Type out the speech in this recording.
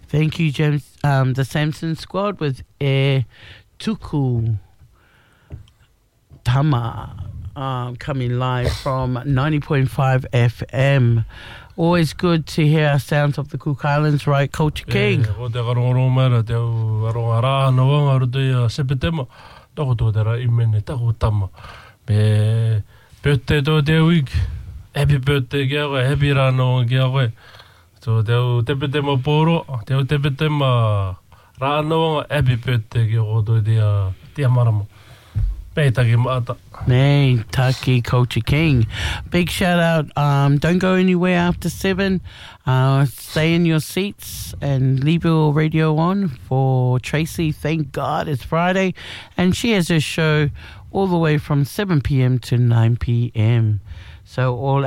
Thank you, James. The Samson Squad with Tuku Tama, coming live from 90.5 FM. Always good to hear sounds of the Cook Islands, right, Culture King? O te karongaromara, te arongarā noanga rutu sepetema, tako tō te ra imene, tako tama. Me birthday tō te week, happy birthday kia koe, happy rā noanga kia koe. So te sepetema pōro, te sepetema rā noanga, happy birthday kia koe tō te marama. Nei taki maata. Nei taki Culture King. Big shout out. Don't go anywhere after 7. Stay in your seats and leave your radio on for Tracy. Thank God it's Friday. And she has a show all the way from 7 p.m. to 9 p.m. So all